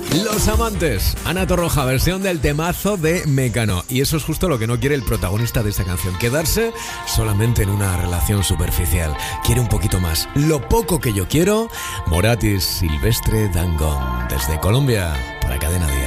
Los Amantes, Ana Torroja, versión del temazo de Mecano. Y eso es justo lo que no quiere el protagonista de esta canción, quedarse solamente en una relación superficial. Quiere un poquito más. Lo poco que yo quiero, Morat y Silvestre Dangond, desde Colombia, para Cadena Día.